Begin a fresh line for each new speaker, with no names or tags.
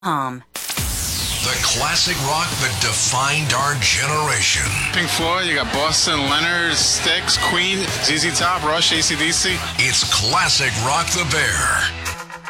The classic rock that defined our generation.
Pink Floyd, you got Boston, Leonard, Styx, Queen, ZZ Top, Rush, AC/DC.
It's classic Rock the Bear.